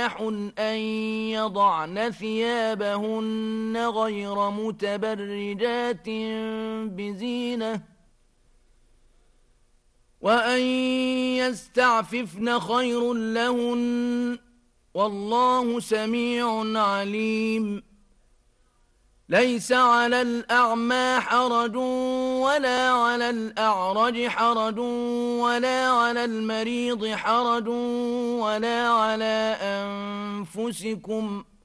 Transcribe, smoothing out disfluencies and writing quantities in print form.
جناح أن يضعن ثيابهن غير متبرجات بزينة وأن يستعففن خير لهن والله سميع عليم ليس على الأعمى حرج ولا على الأعرج حرج ولا على المريض حرج ولا على أنفسكم